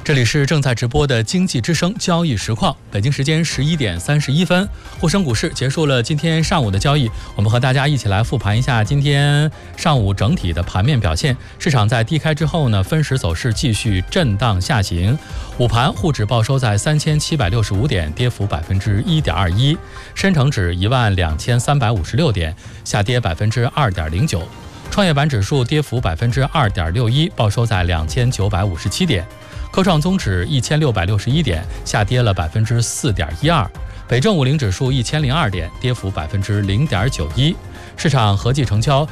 这里是正在直播的经济之声交易实况，北京时间11点31分，沪深股市结束了今天上午的交易，我们和大家一起来复盘一下今天上午整体的盘面表现。市场在低开之后呢，分时走势继续震荡下行，午盘沪指报收在3765点，跌幅1.21%，深成指12356点，下跌2.09%。创业板指数跌幅2.61%，报收在2957点。科创综指1661点，下跌了4.12%。北证50指数1002点，跌幅0.91%。市场合计成交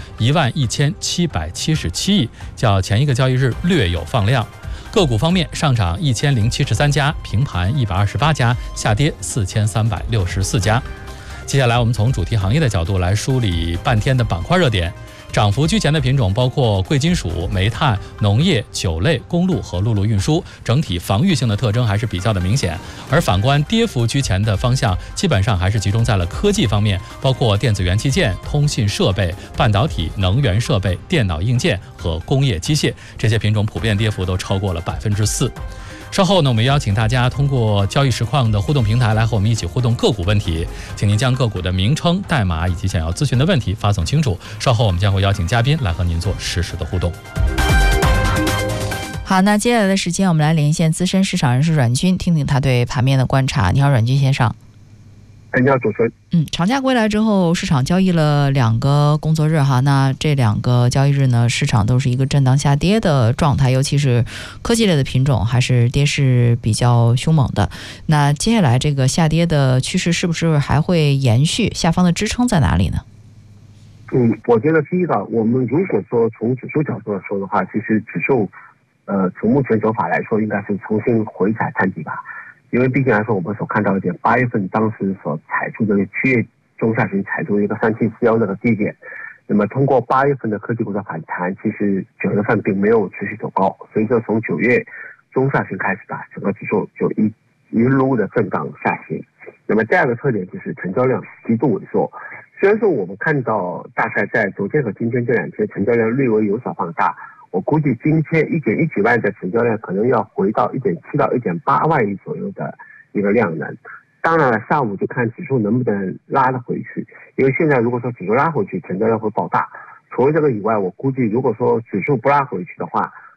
11777亿，较前一个交易日略有放量。个股方面，上涨1073家，平盘128家，下跌4364家。接下来我们从主题行业的角度来梳理半天的板块热点。涨幅居前的品种包括贵金属、煤炭、农业、酒类、公路和陆路运输，整体防御性的特征还是比较的明显。而反观跌幅居前的方向，基本上还是集中在了科技方面，包括电子元器件、通信设备、半导体、能源设备、电脑硬件和工业机械，这些品种普遍跌幅都超过了4%。稍后呢，我们邀请大家通过交易实况的互动平台来和我们一起互动个股问题，请您将个股的名称、代码以及想要咨询的问题发送清楚。稍后我们将会邀请嘉宾来和您做实时的互动。 好，那接下来的时间我们来连线资深市场人士阮军，听听他对盘面的观察。你好，阮军先生。 你好，主持人。 长假归来之后，市场交易了2个工作日哈，那这2个交易日呢，市场都是一个震荡下跌的状态，尤其是科技类的品种还是跌势比较凶猛的。那接下来这个下跌的趋势是不是还会延续？下方的支撑在哪里呢？ 我觉得第一个，我们如果说从指数角度来说的话，其实指数从目前走法来说，应该是重新回踩探底吧。因为毕竟来说，我们所看到一点，8月份当时所踩出的7月中下旬踩出一个3741这个低点，那么通过8月份的科技股的反弹，其实9月份并没有持续走高，所以说从9月中下旬开始吧，整个指数就一路的震荡下行。那么第二个特点就是成交量极度萎缩，虽然说我们看到大概在昨天和今天这2天成交量略微有所放大。我估计今天1.1几万的成交量可能要回到1.7到1.8万亿左右的一个量能。当然了，下午就看指数能不能拉得回去，因为现在如果说指数拉回去，成交量会爆大。除了这个以外，我估计如果说指数不拉回去的话，